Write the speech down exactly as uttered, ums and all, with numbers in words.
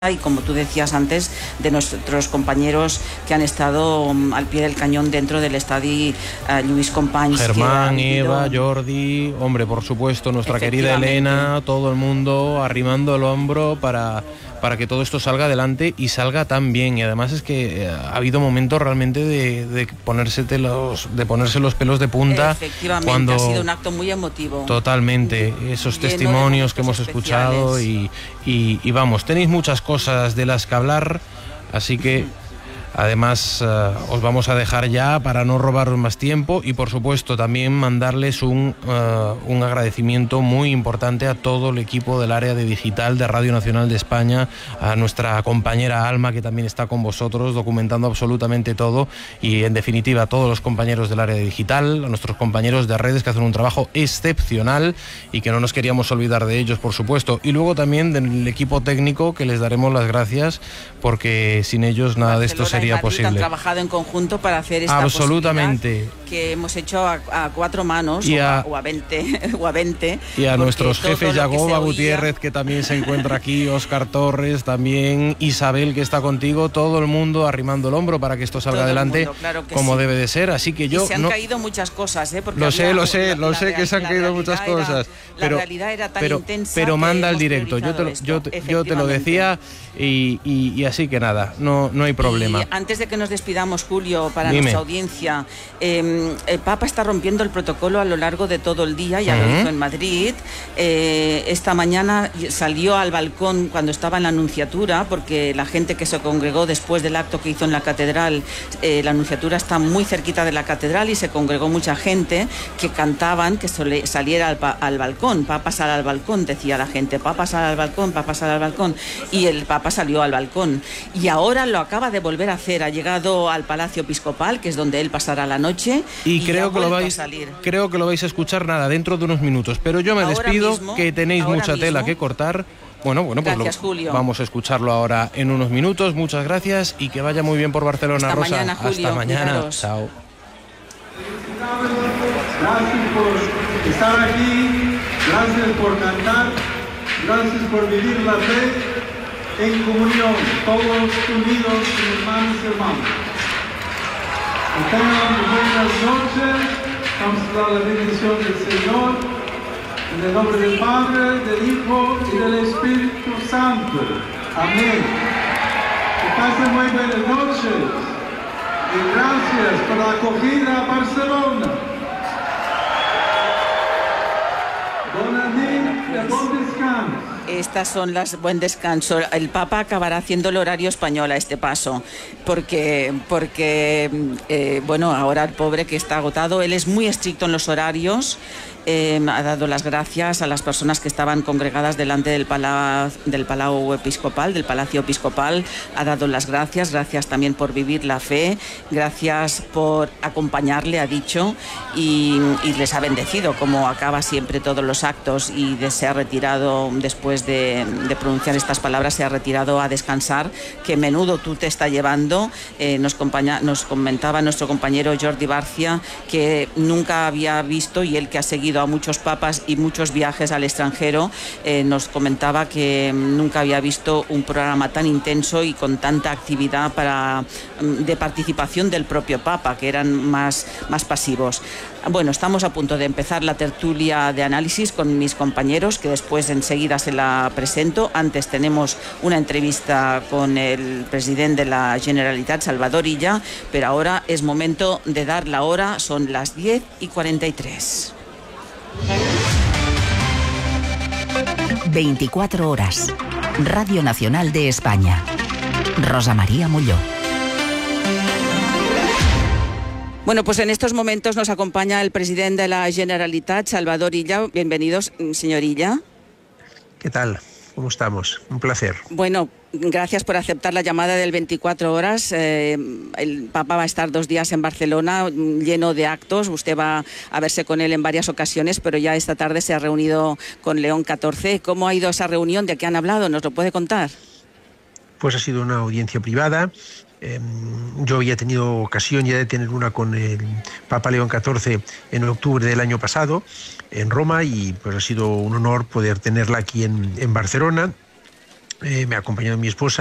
y, como tú decías antes, de nuestros compañeros que han estado um, al pie del cañón dentro del estadi uh, Lluís Companys. Germán, Eva, Jordi, hombre, por supuesto, nuestra querida Elena, todo el mundo arrimando el hombro para, para que todo esto salga adelante y salga tan bien. Y además es que ha habido momentos realmente de, de, ponerse los, de ponerse los pelos de punta. Efectivamente, cuando... ha sido un acto muy emotivo. Totalmente, esos testimonios que hemos especiales. escuchado y, y, y vamos, tenéis muchas cosas cosas de las que hablar, así que además uh, os vamos a dejar ya para no robaros más tiempo y por supuesto también mandarles un, uh, un agradecimiento muy importante a todo el equipo del área de digital de Radio Nacional de España, a nuestra compañera Alma, que también está con vosotros documentando absolutamente todo, y en definitiva a todos los compañeros del área de digital, a nuestros compañeros de redes que hacen un trabajo excepcional y que no nos queríamos olvidar de ellos, por supuesto, y luego también del equipo técnico, que les daremos las gracias porque sin ellos nada de esto sería posible. Han trabajado en conjunto para hacer esta absolutamente que hemos hecho a, a cuatro manos y a, o, a, o a veinte o a veinte y a nuestros jefes, Yagoba Gutiérrez, que también se encuentra aquí, Óscar Torres también, Isabel, que está contigo, todo el mundo arrimando el hombro para que esto salga todo adelante mundo, claro como sí. debe de ser, así que yo y se han no... caído muchas cosas, ¿eh? Porque lo sé, había, lo sé, la, lo la sé real, que se han caído muchas era, cosas, pero, la realidad era tan pero, intensa pero manda el directo, yo te, esto, yo, te, yo te lo decía y, y, y así que nada, no, no hay problema. Y antes de que nos despidamos, Julio, para Dime. nuestra audiencia, eh, el Papa está rompiendo el protocolo a lo largo de todo el día, ya uh-huh. lo hizo en Madrid. Eh, esta mañana salió al balcón cuando estaba en la Anunciatura, porque la gente que se congregó después del acto que hizo en la catedral, eh, la Anunciatura está muy cerquita de la catedral y se congregó mucha gente que cantaban que sole, saliera al, al balcón, Papa sal al balcón, decía la gente, Papa sal al balcón, Papa sal al balcón, y el Papa salió al balcón. Y ahora lo acaba de volver a hacer, ha llegado al Palacio Episcopal, que es donde él pasará la noche, y, y creo que lo vais creo que lo vais a escuchar nada dentro de unos minutos, pero yo me ahora despido mismo, que tenéis mucha mismo. tela que cortar. Bueno, bueno, pues gracias, lo, Julio. Vamos a escucharlo ahora en unos minutos. Muchas gracias y que vaya muy bien por Barcelona. Hasta Rosa. Mañana, Julio. Hasta mañana. Cuidaros. Chao. Gracias por estar aquí, gracias por cantar, gracias por vivir la fe en comunión, todos unidos, hermanos y hermanos. Que tengan buenas noches, vamos a dar la bendición del Señor, en el nombre del Padre, del Hijo y del Espíritu Santo. Amén. Que pasen muy buenas noches y gracias por la acogida a Barcelona. Buen descanso. Estas son las buen descanso. El Papa acabará haciendo el horario español a este paso, porque, porque eh, bueno, ahora el pobre que está agotado, él es muy estricto en los horarios. Eh, ha dado las gracias a las personas que estaban congregadas delante del, pala, del Palau Episcopal, del Palacio Episcopal. Ha dado las gracias, gracias también por vivir la fe, gracias por acompañarle, ha dicho, y, y les ha bendecido, como acaba siempre todos los actos, y de, se ha retirado, después de, de pronunciar estas palabras, se ha retirado a descansar, que menudo tú te está llevando. Eh, nos, nos comentaba nuestro compañero Jordi Barcia que nunca había visto, y él que ha seguido a muchos papas y muchos viajes al extranjero, eh, nos comentaba que nunca había visto un programa tan intenso y con tanta actividad para, de participación del propio Papa, que eran más, más pasivos. Bueno, estamos a punto de empezar la tertulia de análisis con mis compañeros, que después enseguida se la presento. Antes tenemos una entrevista con el presidente de la Generalitat, Salvador Illa, pero ahora es momento de dar la hora, son las diez y cuarenta y tres. veinticuatro horas. Radio Nacional de España. Rosa María Molló. Bueno, pues en estos momentos nos acompaña el presidente de la Generalitat, Salvador Illa. Bienvenidos, señor Illa. ¿Qué tal? ¿Cómo estamos? Un placer. Bueno, gracias por aceptar la llamada del veinticuatro horas. Eh, el Papa va a estar dos días en Barcelona, lleno de actos. Usted va a verse con él en varias ocasiones, pero ya esta tarde se ha reunido con León catorce. ¿Cómo ha ido esa reunión? ¿De qué han hablado? ¿Nos lo puede contar? Pues ha sido una audiencia privada. Eh, yo había tenido ocasión ya de tener una con el Papa León catorce en octubre del año pasado en Roma, y pues ha sido un honor poder tenerla aquí en, en Barcelona. Eh, me ha acompañado mi esposa